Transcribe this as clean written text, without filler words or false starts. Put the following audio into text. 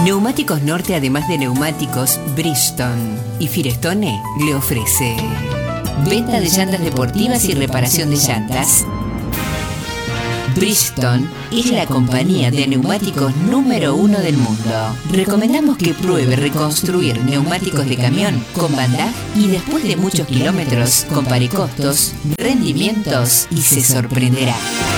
Neumáticos Norte, además de neumáticos, Bridgestone y Firestone le ofrece venta de llantas deportivas y reparación de llantas. Bridgestone es la compañía de neumáticos número 1 del mundo. Recomendamos que pruebe reconstruir neumáticos de camión con Bandaj y después de muchos kilómetros compare costos, rendimientos y se sorprenderá.